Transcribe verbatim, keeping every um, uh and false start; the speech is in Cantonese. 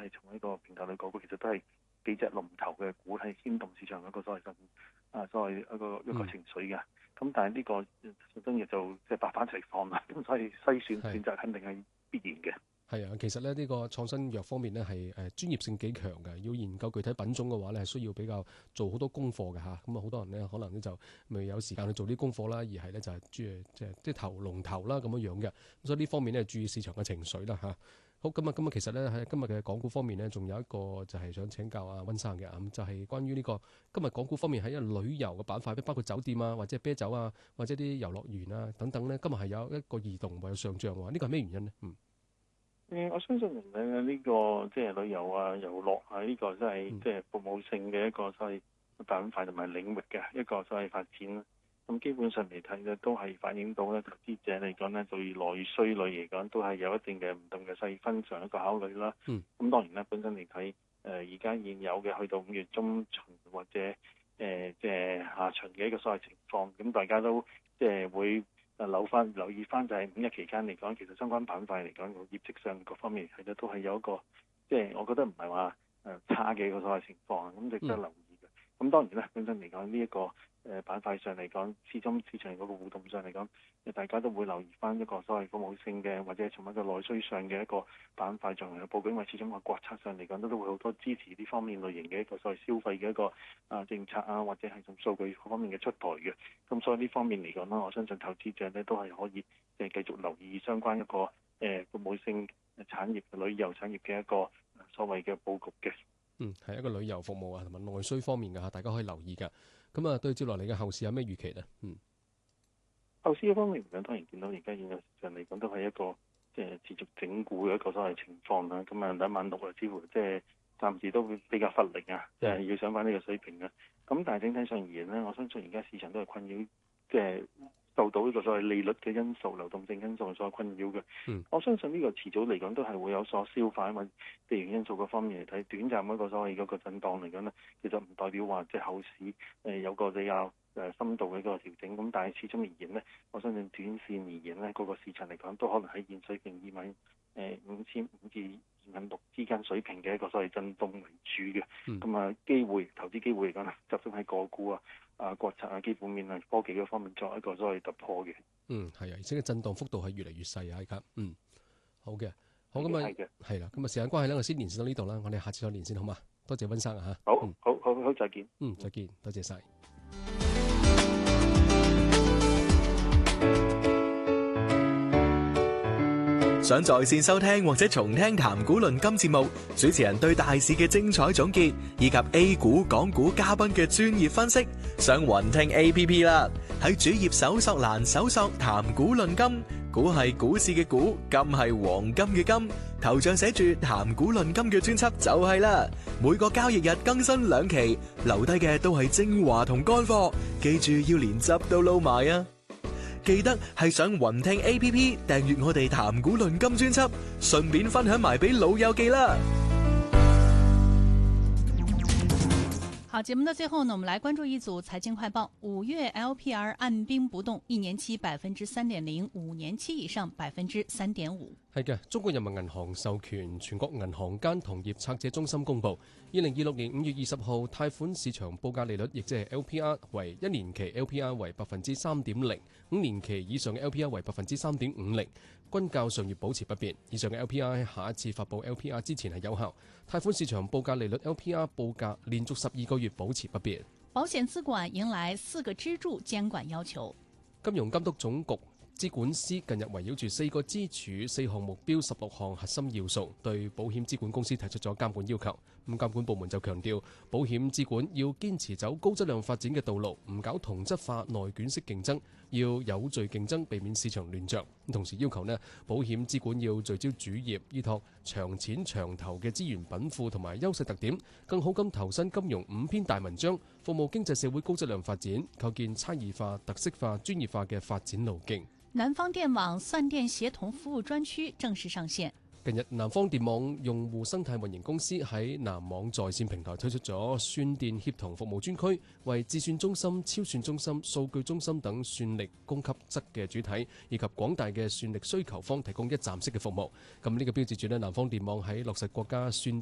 係從呢個平台裏講，其實都係幾隻龍頭嘅股係牽動市場一個所謂啊所謂一個一個情緒嘅。咁、嗯、但係呢個實質嘢就即係百花齊放啦，咁所以篩選選擇肯定係必然嘅。 係啊，其實咧呢個創新藥方面咧係誒專業性幾強嘅，要研究具體品種嘅話咧係需要比較做好多功課嘅嚇。咁啊好多人咧可能咧就未有時間去做啲功課啦，而係咧就係即係即係即係投龍頭啦咁樣樣嘅。咁所以呢方面咧注意市場嘅情緒啦嚇。好，咁啊，咁啊，其實咧喺今日嘅港股方面咧，仲有一個就係想請教阿溫生嘅，咁就係、是、關於呢、這個今日港股方面喺一個旅遊嘅板塊，包括酒店啊，或者啤酒啊，或者啲遊樂園啊等等咧，今日係有一個異動或者上漲喎，呢個係咩原因呢？嗯， 嗯，我相信誒呢個即係旅遊啊、遊樂啊，呢、這個真係即係服務性嘅一個所謂板塊同埋領域嘅一個所謂發展啦。咁基本上嚟睇咧，都係反映到咧投資者嚟講咧，對內需類嚟講都係有一定嘅唔同嘅細分上一個考慮啦。嗯。咁當然啦，本身嚟睇，誒而家現有嘅去到五月中旬或者誒即係下旬嘅一個所謂情況，咁大家都即係會誒留翻留意翻，就係五一期間嚟講，其實相關板塊嚟講，業績上各方面係咧都係有一個即係我覺得唔係話誒差嘅一個所謂情況，咁值得留意嘅。咁、嗯、當然啦，本身嚟講呢一個。誒板塊上嚟講，始終市場嗰個互動上嚟講，大家都會留意翻一個所謂服務性嘅，或者從一個內需上嘅一個板塊進行嘅佈局，因為始終個國策上嚟講都都會好多支持呢方面類型嘅一個所謂消費嘅一個啊政策啊，或者係從數據方面嘅出台嘅。咁所以呢方面嚟講啦，我相信投資者咧都係可以誒繼續留意相關一個誒服務性產業、旅遊產業嘅一個所謂嘅佈局嘅。 嗯，係一個旅遊服務啊，同埋內需方面嘅嚇，大家可以留意㗎。咁啊，對接落嚟嘅後市有咩預期呢？嗯， 後市嘅方面嚟講，當然見到而家現有市場嚟講都係一個即係持續整固嘅一個所謂情況啦。咁啊，兩萬六啊，似乎即係暫時都會比較乏力啊，即係要上翻呢個水平啊。咁但係整體上而言呢，我相信而家市場都係困擾，即係受到呢個所謂利率嘅因素、流動性因素所困擾嘅。嗯，我相信呢個遲早嚟講都係會有所消化，因為地緣因素嗰方面嚟睇，短暫嗰個所謂嗰個震盪嚟講呢，其實唔代表話即係後市誒有個比較誒深度嘅一個調整。咁但係始終而言呢，我相信短線而言呢，嗰個市場嚟講都可能喺現水平二萬誒五千五至二萬六之間水平嘅一個所謂震動為主嘅。咁啊、嗯，機會投資機會嚟講，集中喺個股啊。啊，國策啊，基本面啊，科技嗰方面作一個所謂突破嘅。 嗯，係啊，而且嘅震盪幅度係越嚟越細啊，而家。嗯，好嘅，好咁啊，係啦，咁啊，時間關係咧，我先連線到呢度啦，我哋下次再連線好嘛？多謝溫生啊嚇。 好，嗯、好，好，好，再見。 嗯，再見，多謝晒。 想在線收聽或者重聽談股論金節目，主持人對大市嘅精彩總結，以及 A 股、港股嘉賓嘅專業分析，上雲聽 A P P 啦。喺主頁搜索欄搜索談股論金，股係股市嘅股，金係黃金嘅金，頭像寫住談股論金嘅專輯就係啦。每個交易日更新兩期，留低嘅都係精華同乾貨，記住要連汁都撈埋啊！記得係上雲聽 A P P 訂閱我哋談股論金專輯，順便分享埋俾老友記啦。 好，節目的最後呢，我們來關注一組財經快報。五月 L P R 按兵不動，一年期百分之三點零，五年期以上百分之三點五。 係嘅，中國人民銀行授權全國銀行間同業拆借中心公佈，二零二六年五月二十號貸款市場報價利率，亦即係 L P R 為一年期 L P R 為百分之三點零，五年期以上嘅 L P R 為百分之三點五零，均較上月保持不變。以上嘅 L P R 喺下一次發佈 L P R 之前係有效。貸款市場報價利率 L P R 報價連續十二個月保持不變。 保險資管迎來四個支柱監管要求。 金融監督總局資管司近日圍繞住四個支柱、四項目標、十六項核心要素，對保險資管公司提出咗監管要求。咁監管部門就強調，保險資管要堅持走高質量發展嘅道路，唔搞同質化內卷式競爭，要有序競爭，避免市場亂象。同時要求呢，保險資管要聚焦主業，依託長淺長投嘅資源稟賦同埋優勢特點，更好咁投身金融五篇大文章，服務經濟社會高質量發展，構建差異化、特色化、專業化嘅發展路徑。 南方電網算電協同服務專區正式上線。 近日，南方電網用戶生態運營公司喺南網在線平台推出咗算電協同服務專區，為智算中心、超算中心、數據中心等算力供給側嘅主體以及廣大嘅算力需求方提供一站式嘅服務。咁呢個標誌住咧，南方電網喺落實國家算